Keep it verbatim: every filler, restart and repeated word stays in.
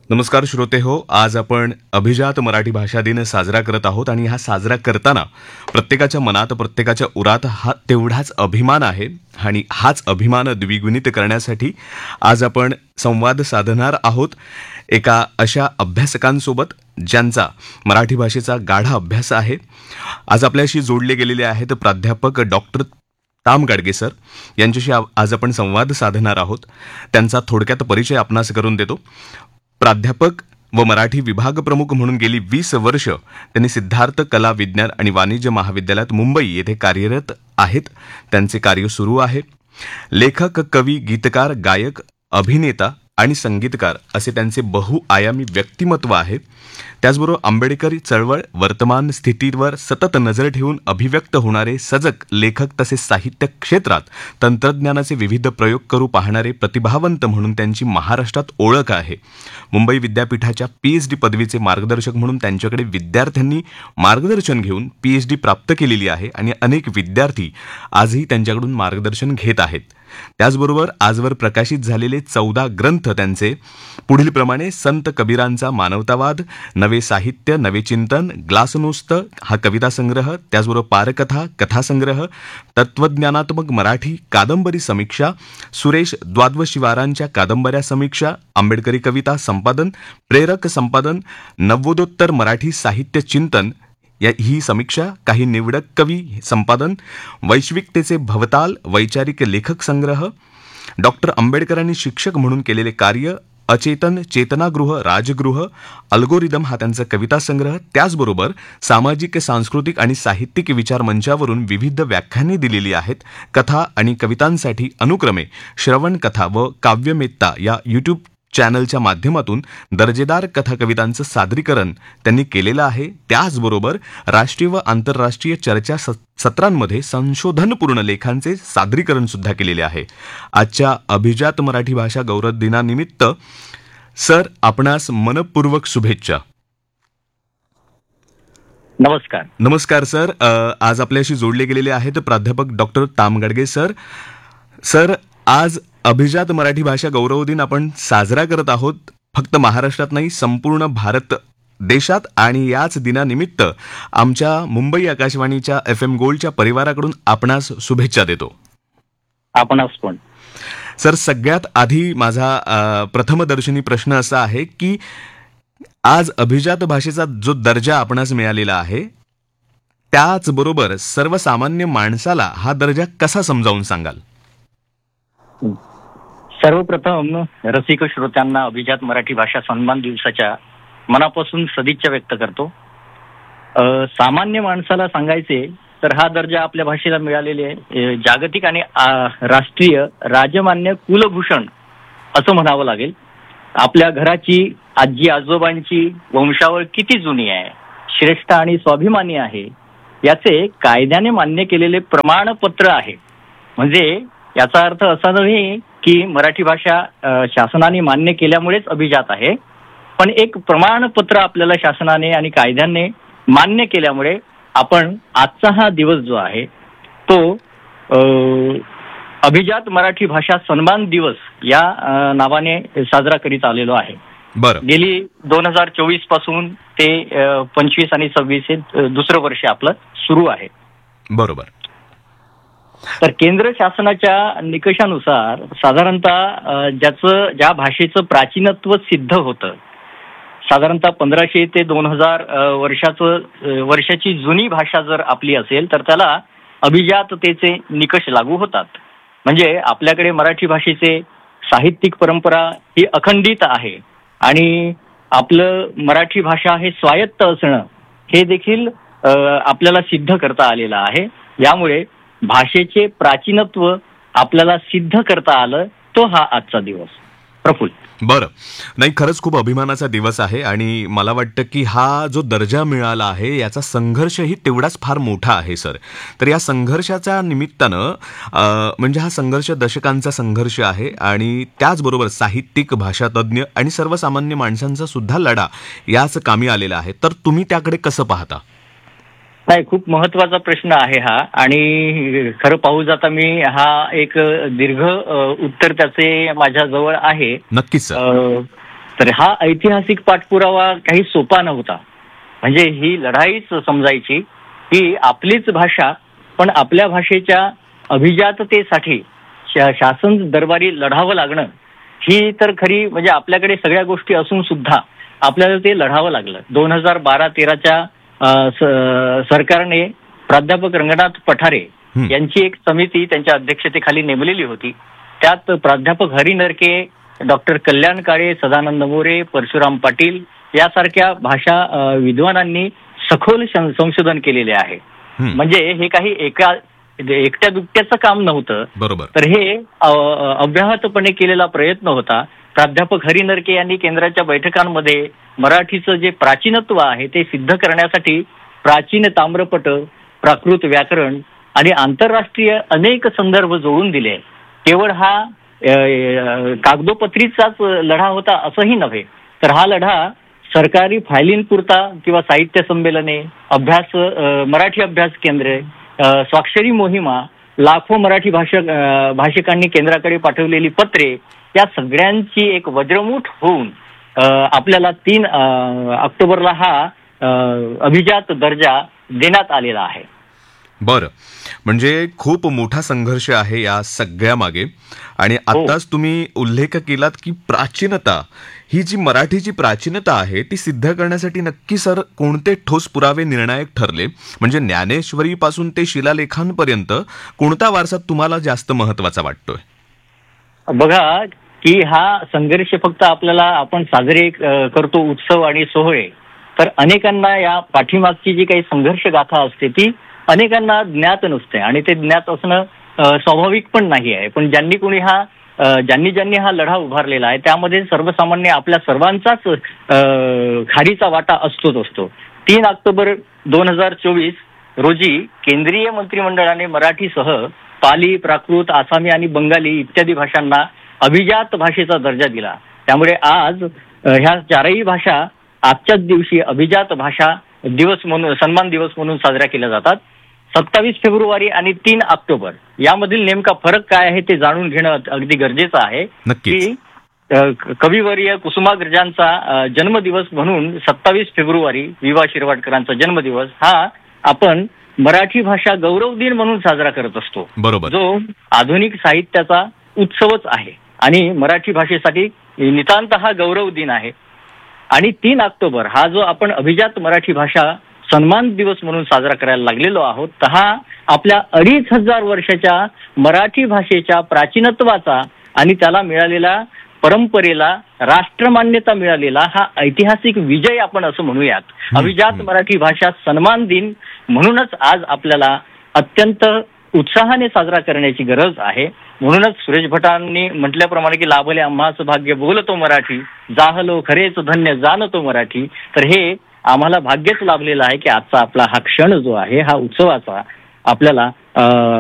नमस्कार श्रोते हो, आज आपण अभिजात मराठी भाषा दिन साजरा करत आहोत आणि हा साजरा करताना प्रत्येकाच्या मनात, प्रत्येकाच्या उरात हा तेवढाच अभिमान आहे आणि हाच अभिमान द्विगुणित करण्यासाठी आज आपण संवाद साधणार आहोत एका अशा अभ्यासकांसोबत ज्यांचा मराठी भाषेचा गाढा अभ्यास आहे. आज आपल्याशी जोडले गेलेले आहेत प्राध्यापक डॉक्टर ताम गाडगे सर. यांच्याशी आज आपण संवाद साधणार आहोत. त्यांचा थोडक्यात परिचय आपणास करून देतो. प्राध्यापक व मराठी विभाग प्रमुख म्हणून गेली वीस वर्ष त्यांनी सिद्धार्थ कला विज्ञान आणि वाणिज्य महाविद्यालयात मुंबई येथे कार्यरत आहेत. त्यांचे कार्य सुरू आहे. लेखक, कवी, गीतकार, गायक, अभिनेता आणि संगीतकार असे त्यांचे बहुआयामी व्यक्तिमत्व आहे. त्याचबरोबर आंबेडकरी चळवळ, वर्तमान स्थितीवर सतत नजर ठेवून अभिव्यक्त होणारे सजग लेखक तसेच साहित्य क्षेत्रात तंत्रज्ञानाचे विविध प्रयोग करू पाहणारे प्रतिभावंत म्हणून त्यांची महाराष्ट्रात ओळख आहे. मुंबई विद्यापीठाच्या पीएचडी पदवीचे मार्गदर्शक म्हणून त्यांच्याकडे विद्यार्थ्यांनी मार्गदर्शन घेऊन पीएचडी प्राप्त केलेली आहे आणि अनेक विद्यार्थी आजही त्यांच्याकडून मार्गदर्शन घेत आहेत. त्याचबरोबर आजवर प्रकाशित झालेले चौदा ग्रंथ त्यांचे पुढीलप्रमाणे: संत कबीरांचा मानवतावाद, नवे साहित्य, नवे चिंतन, ग्लासनोस्त हा कविता संग्रह, त्याचबरोबर पारकथा, कथासंग्रह, तत्वज्ञानात्मक मराठी, कादंबरी समीक्षा, सुरेश द्वादवशिवारांच्या कादंबऱ्या समीक्षा, आंबेडकरी कविता संपादन, प्रेरक संपादन, नव्वदोत्तर मराठी साहित्य चिंतन या ही समीक्षा, काही निवडक कवी संपादन, वैश्विकतेचे भवताल, वैचारिक लेखक संग्रह, डॉक्टर आंबेडकरांनी शिक्षक म्हणून केलेले कार्य, अचेतन, चेतनागृह, राजगृह, अल्गोरिदम हा त्यांचा कविता संग्रह. त्याचबरोबर सामाजिक, सांस्कृतिक आणि साहित्यिक विचार मंचावरून विविध व्याख्याने दिलेली आहेत. कथा आणि कवितांसाठी अनुक्रमे श्रवण कथा व काव्यमेत्ता या यूट्यूब चॅनलच्या माध्यमातून दर्जेदार कथाकवितांचं सादरीकरण त्यांनी केलेलं आहे. त्याचबरोबर राष्ट्रीय व आंतरराष्ट्रीय चर्चा सत्रांमध्ये संशोधनपूर्ण लेखांचे सादरीकरण सुद्धा केलेले आहे. आजच्या अभिजात मराठी भाषा गौरव दिनानिमित्त सर आपणास मनपूर्वक शुभेच्छा. नमस्कार. नमस्कार सर. आज आपल्याशी जोडले गेलेले आहेत प्राध्यापक डॉक्टर ताम गाडगे सर. सर, आज अभिजात मराठी भाषा गौरव दिन आपण साजरा करत आहोत. फक्त महाराष्ट्रात नाही, संपूर्ण भारत देशात. आणि याच दिनानिमित्त आमच्या मुंबई आकाशवाणीच्या एफ एम गोल्डच्या परिवाराकडून आपणास शुभेच्छा देतो. आपणास पण. सर, सगळ्यात आधी माझा प्रथमदर्शनी प्रश्न असा आहे की आज अभिजात भाषेचा जो दर्जा आपणास मिळालेला आहे त्याचबरोबर सर्वसामान्य माणसाला हा दर्जा कसा समजावून सांगाल? सर्वप्रथम रसिक श्रोत्यांना अभिजात मराठी भाषा सन्मान दिवसाच्या मनापासून सदिच्छा व्यक्त करतो. सामान्य माणसाला सांगायचे तर हा दर्जा आपल्या भाषेला मिळालेले जागतिक आणि राष्ट्रीय राजमान्य कुलभूषण असं म्हणावं लागेल. आपल्या घराची, आजी आजोबांची वंशावळ किती जुनी आहे, श्रेष्ठ आणि स्वाभिमानी आहे याचे कायद्याने मान्य केलेले प्रमाणपत्र आहे. म्हणजे याचा अर्थ असा नाही की मराठी भाषा शासनाने मान्य केल्यामुळेच अभिजात आहे, पण एक प्रमाणपत्र आपल्याला शासनाने आणि कायद्याने मान्य केल्यामुळे आपण आजचा हा दिवस जो आहे तो अभिजात मराठी भाषा सन्मान दिवस या नावाने साजरा करीत आलेलो आहे. बरं. गेली दोन हजार चोवीस पासून ते पंचवीस आणि सव्वीस हे दुसरं वर्ष आपलं सुरू आहे. बरोबर. तर केंद्र शासनाच्या निकषानुसार साधारणतः ज्याचं ज्या भाषेचं प्राचीनत्व सिद्ध होतं, साधारणतः पंधराशे ते दोन हजार वर्षाचं वर्षाची जुनी भाषा जर आपली असेल तर त्याला अभिजाततेचे निकष लागू होतात. म्हणजे आपल्याकडे मराठी भाषेचे साहित्यिक परंपरा ही अखंडित आहे आणि आपलं मराठी भाषा हे स्वायत्त असणं हे देखील आपल्याला सिद्ध करता आलेलं आहे. यामुळे भाषेचे प्राचीनत्व आपल्याला सिद्ध करता आलं, तो हा आजचा दिवस. प्रफुल्ल. बरं. नाही, खरंच खूप अभिमानाचा दिवस आहे आणि मला वाटतं की हा जो दर्जा मिळाला आहे याचा संघर्षही तेवढाच फार मोठा आहे सर. तर या संघर्षाच्या निमित्तानं म्हणजे हा संघर्ष दशकांचा संघर्ष आहे आणि त्याचबरोबर साहित्यिक, भाषातज्ञ आणि सर्वसामान्य माणसांचा सुद्धा लढा याच कामी आलेला आहे. तर तुम्ही त्याकडे कसं पाहता? नाही, खूप महत्वाचा प्रश्न आहे हा. आणि खरं पाहू जाता मी हा एक दीर्घ उत्तर त्याचे माझ्या जवळ आहे. नक्कीच. तर हा ऐतिहासिक पाठपुरावा काही सोपा नव्हता. म्हणजे ही लढाईच समजायची की आपलीच भाषा, पण आपल्या भाषेच्या अभिजाततेसाठी शा- शासन दरबारी लढावं लागणं, ही तर खरी म्हणजे आपल्याकडे सगळ्या गोष्टी असून सुद्धा आपल्याला ते लढावं लागलं. दोन हजार बारा तेराच्या सरकारने प्राध्यापक रंगनाथ पठारे हं. यांची एक समिती त्यांच्या अध्यक्षतेखाली नेमलेली होती. त्यात प्राध्यापक हरी नरके, डॉक्टर कल्याण काळे, सदानंद मोरे, परशुराम पाटील यासारख्या भाषा अ, विद्वानांनी सखोल शं- संशोधन केलेले आहे. हं. म्हणजे हे काही एका एकट्या दुकट्याचं काम नव्हतं, बरोबर. तर हे अ, अ, अव्याहतपणे केलेला प्रयत्न होता. प्राध्यापक हरी नरके यांनी केंद्राच्या बैठकांमध्ये मराठीचं जे प्राचीनत्व आहे ते सिद्ध करण्यासाठी प्राचीन ताम्रपट, प्राकृत व्याकरण आणि आंतरराष्ट्रीय अनेक संदर्भ जोडून दिले. केवळ हा अ, अ, कागदोपत्रीचाच लढा होता असंही नव्हे, तर हा लढा सरकारी फायलींपुरता किंवा साहित्य संमेलने, अभ्यास अ, मराठी अभ्यास केंद्रे, अ, स्वाक्षरी मोहिमा, लाखो मराठी भाषक अ, भाषिकांनी केंद्राकडे पाठवलेली पत्रे, या सगळ्यांची एक वज्रमूठ होऊन अ, आपल्याला तीन अ, ऑक्टोबरला हा अ, अभिजात दर्जा देण्यात आलेला आहे. बरं, म्हणजे खूप मोठा संघर्ष आहे या सगळ्या मागे. आणि हो. आताच तुम्ही उल्लेख केलात की प्राचीनता, ही जी मराठीची प्राचीनता आहे ती सिद्ध करण्यासाठी नक्की सर कोणते ठोस पुरावे निर्णायक ठरले? म्हणजे ज्ञानेश्वरी पासून ते शिलालेखांपर्यंत कोणता वारसा तुम्हाला जास्त महत्वाचा वाटतोय? बघा की हा संघर्ष फक्त आपल्याला आपण साजरे अ, करतो उत्सव आणि सोहळे, तर अनेकांना या पाठीमागची जी काही संघर्ष गाथा असते ती अनेकांना ज्ञात नसते आणि ते ज्ञात असणं अ, स्वाभाविक पण नाही आहे. पण ज्यांनी कोणी हा अ, ज्यांनी ज्यांनी हा लढा उभारलेला आहे त्यामध्ये सर्वसामान्य आपल्या सर्वांचाच अ, खारीचा वाटा असतोच असतो. तीन ऑक्टोबर दोन हजार चोवीस रोजी केंद्रीय मंत्रिमंडळाने मराठीसह पाली, प्राकृत, आसामी आणि बंगाली इत्यादी भाषांना अभिजात भाषेचा दर्जा दिला. त्यामुळे आज अ, ह्या चारही भाषा आजच्याच दिवशी अभिजात भाषा दिवस म्हणून, सन्मान दिवस म्हणून साजऱ्या केल्या जातात. सत्तावीस फेब्रुवारी आणि तीन ऑक्टोबर यामधील नेमका फरक काय आहे ते जाणून घेणं अगदी गरजेचं आहे. नक्कीच. की अ, कविवर्य कुसुमाग्रजांचा अ, जन्मदिवस म्हणून सत्तावीस फेब्रुवारी वि वा शिरवाडकरांचा जन्मदिवस हा आपण मराठी भाषा गौरव दिन म्हणून साजरा करत असतो, बरोबर. जो आधुनिक साहित्याचा उत्सवच आहे आणि मराठी भाषेसाठी नितांत हा गौरव दिन आहे. आणि तीन ऑक्टोबर हा जो आपण अभिजात मराठी भाषा सन्मान दिवस म्हणून साजरा करायला लागलेलो आहोत, तर हा आपल्या अडीच हजार वर्षाच्या मराठी भाषेच्या प्राचीनत्वाचा आणि त्याला मिळालेला परंपरेला राष्ट्रमान्यता मिळालेला हा ऐतिहासिक विजय आपण असं म्हणूयात. अभिजात मराठी भाषा सन्मान दिन म्हणूनच आज आपल्याला अत्यंत उत्साहाने साजरा करण्याची गरज आहे. म्हणूनच सुरेश भटांनी म्हटल्याप्रमाणे की लाभले आम्हास भाग्य बोलतो मराठी, जाहलो खरेच धन्य जाणतो मराठी. तर हे आम्हाला भाग्यच लाभलेलं आहे की आजचा आपला हा क्षण जो आहे हा उत्सवाचा आपल्याला